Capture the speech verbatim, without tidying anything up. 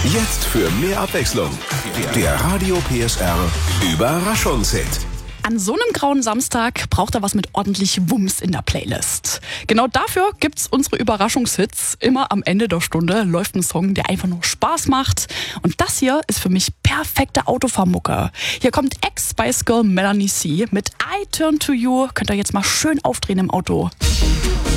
Jetzt für mehr Abwechslung. Der Radio P S R Überraschungshit. An so einem grauen Samstag braucht er was mit ordentlich Wumms in der Playlist. Genau dafür gibt's unsere Überraschungshits. Immer am Ende der Stunde läuft ein Song, der einfach nur Spaß macht. Und das hier ist für mich perfekte Autofahrmucke. Hier kommt Ex-Spice Girl Melanie C. mit I Turn to You. Könnt ihr jetzt mal schön aufdrehen im Auto.